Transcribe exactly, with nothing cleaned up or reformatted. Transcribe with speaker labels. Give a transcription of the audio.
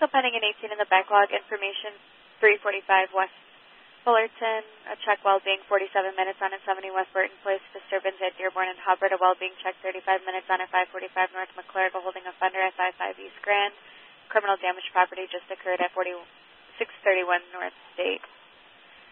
Speaker 1: still pending an eighteen in the backlog. Information three forty-five West Fullerton. A check well-being forty-seven minutes on at seventy West Burton Place. Disturbance at Dearborn and Hubbard. A well-being check thirty-five minutes on at five forty-five North McClurg. A holding offender at five five East Grand. Criminal damage property just occurred at six thirty-one North State.